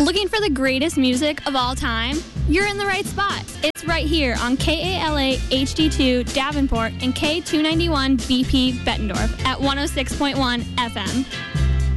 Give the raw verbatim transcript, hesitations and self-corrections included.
Looking for the greatest music of all time? You're in the right spot. It's right here on K A L A H D two Davenport and K two ninety-one B P Bettendorf at one oh six point one F M.